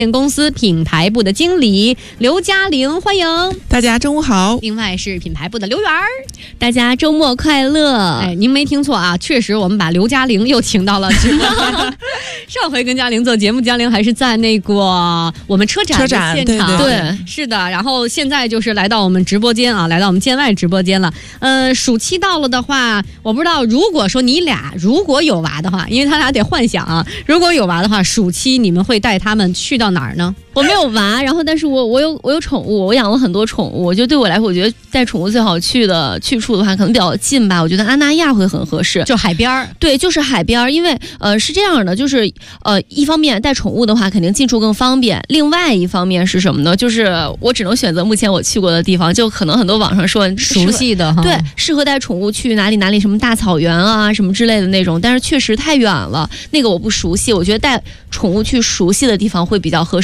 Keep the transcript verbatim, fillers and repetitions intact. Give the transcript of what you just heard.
公司品牌部的经理刘嘉玲，欢迎大家中午好。 另外是品牌部的刘媛儿， 大家周末快乐。 哎，您没听错啊，确实我们把刘嘉玲又请到了直播间。上回跟嘉玲做节目，嘉玲还是在那个我们车展的现场， 对, 对, 对， 是的。然后现在就是来到我们直播间啊，来到我们建外直播间了。呃，暑期到了的话，我不知道，如果说你俩如果有娃的话，因为他俩得幻想啊，如果有娃的话，暑期你们会带他们去到哪儿呢？ 我没有娃，然后但是我我有我有宠物，我养了很多宠物。我觉得对我来说，我觉得带宠物最好去的去处的话，可能比较近吧。我觉得安那亚会很合适， 就海边儿。 对，就是海边儿，因为呃是这样的，就是呃一方面带宠物的话，肯定进出更方便。另外一方面是什么呢？就是我只能选择目前我去过的地方，就可能很多网上说熟悉的哈， 对，适合带宠物去哪里哪里，什么大草原啊什么之类的那种，但是确实太远了，那个我不熟悉。我觉得带宠物去熟悉的地方会比较合适。